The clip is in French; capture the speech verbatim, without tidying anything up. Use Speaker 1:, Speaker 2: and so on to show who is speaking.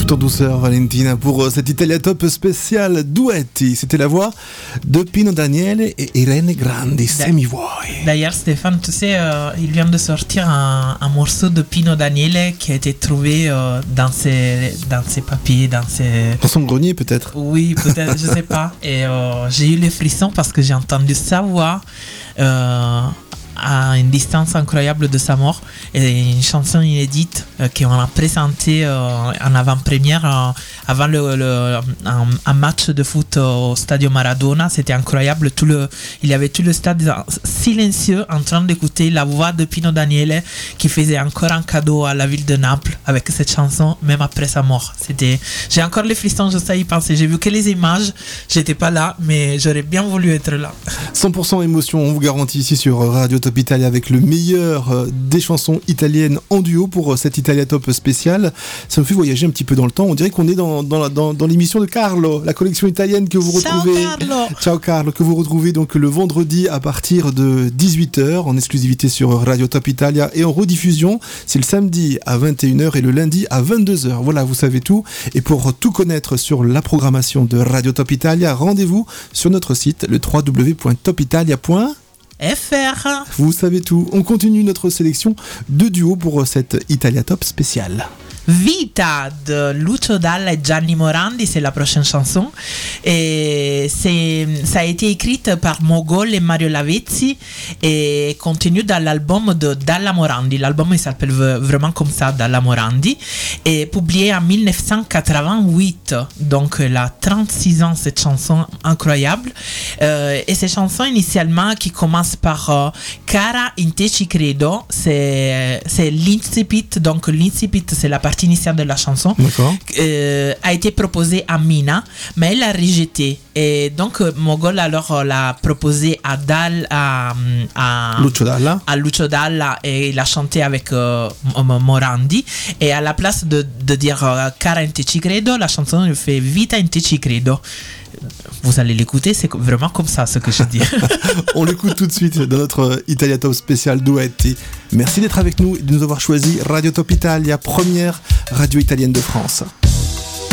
Speaker 1: Tout en douceur, Valentina, pour cet Italia Top spécial Duetti. C'était la voix de Pino Daniele et Irene Grandi, Se mi vuoi.
Speaker 2: D'ailleurs, Stéphane, tu sais, euh, il vient de sortir un, un morceau de Pino Daniele qui a été trouvé euh, dans, ses, dans ses papiers, dans ses...
Speaker 1: Dans son grenier, peut-être.
Speaker 2: Oui, peut-être, je sais pas. Et euh, j'ai eu les frissons parce que j'ai entendu sa voix euh, à une distance incroyable de sa mort. Et une chanson inédite euh, qu'on a présentée euh, en avant-première euh, avant le, le, un, un match de foot au Stadio Maradona. C'était incroyable. Tout le, il y avait tout le stade silencieux en train d'écouter la voix de Pino Daniele qui faisait encore un cadeau à la ville de Naples avec cette chanson, même après sa mort. C'était, j'ai encore les frissons, je sais y penser. J'ai vu que les images, j'étais pas là, mais j'aurais bien voulu être là.
Speaker 1: cent pour cent émotion, on vous garantit ici sur Radio Top Italia avec le meilleur des chansons italiennes en duo pour cette Italia Top spéciale. Ça me fait voyager un petit peu dans le temps. On dirait qu'on est dans, dans, dans, dans l'émission de Carlo, la collection italienne que vous retrouvez.
Speaker 2: Ciao Carlo.
Speaker 1: Ciao Carlo, que vous retrouvez donc le vendredi à partir de dix-huit heures en exclusivité sur Radio Top Italia et en rediffusion. C'est le samedi à vingt et une heures et le lundi à vingt-deux heures. Voilà, vous savez tout. Et pour tout connaître sur la programmation de Radio Top Italia, rendez-vous sur notre site le w w w point top italia point
Speaker 2: F R.
Speaker 1: Vous savez tout. On continue notre sélection de duos pour cette Italia Top spéciale.
Speaker 2: Vita de Lucio Dalla et Gianni Morandi, c'est la prochaine chanson. Et c'est, ça a été écrite par Mogol et Mario Lavezzi et continue dans l'album de Dalla Morandi. L'album il s'appelle vraiment comme ça, Dalla Morandi, et publié en dix-neuf cent quatre-vingt-huit. Donc elle a trente-six ans, cette chanson incroyable. Euh, et cette chanson initialement qui commence par euh, Cara in te ci credo, c'est, c'est l'incipit. Donc l'incipit c'est la partie initiale de la chanson, euh, a été proposée à Mina, mais elle l'a rejetée. Et donc Mogol alors l'a proposé à Dal, à, à
Speaker 1: Lucio Dalla,
Speaker 2: à Lucio Dalla, et il a chanté avec euh, Morandi. Et à la place de, de dire euh, Cara in te ci credo, la chanson il fait Vita in te ci credo. Vous allez l'écouter, c'est vraiment comme ça ce que je dis.
Speaker 1: On l'écoute tout de suite dans notre Italia Top spécial Duetti. Merci d'être avec nous et de nous avoir choisi Radio Top Italia, première radio italienne de France.